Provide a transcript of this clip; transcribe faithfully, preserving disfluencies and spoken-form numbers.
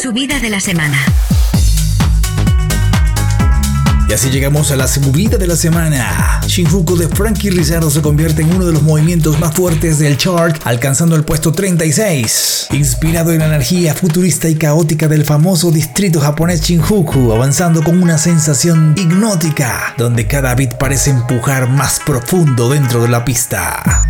subida de la semana. Y así llegamos a la subida de la semana. Shinjuku de Frankie Rizardo se convierte en uno de los movimientos más fuertes del chart, alcanzando el puesto treinta y seis. Inspirado en la energía futurista y caótica del famoso distrito japonés Shinjuku, avanzando con una sensación hipnótica, donde cada beat parece empujar más profundo dentro de la pista.